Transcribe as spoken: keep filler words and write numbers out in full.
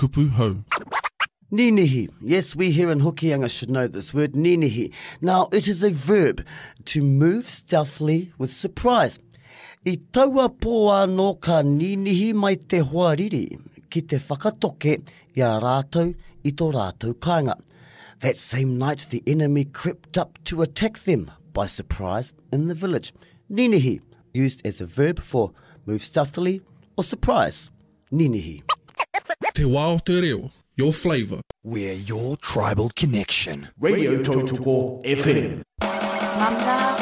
kupu hau. Ninihi. Yes, we here in Hokianga should know this word, ninihi. Now, it is a verb to move stealthily with surprise. I taua pō anō ka ninihi mai te hoariri, ki te whakatoke i a rātou i tō rātou kāinga. That same night, the enemy crept up to attack them by surprise in the village. Ninihi, used as a verb for move stealthily or surprise. Ninihi. Te wā o te reo, your flavour. We're your tribal connection. Radio Tautoko F M. Manda